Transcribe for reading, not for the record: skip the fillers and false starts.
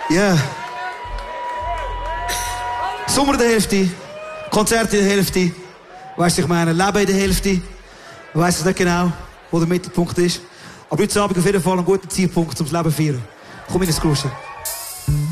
Ja. Yeah. Sommer in der Hälfte, Konzerte in der Hälfte. Weißt du, ich meine, Leben in der Hälfte. Ich weiss es nicht genau, wo der Mittelpunkt ist. Aber heute Abend auf jeden Fall ein guter Zeitpunkt, um das Leben zu feiern. Komm in das Große.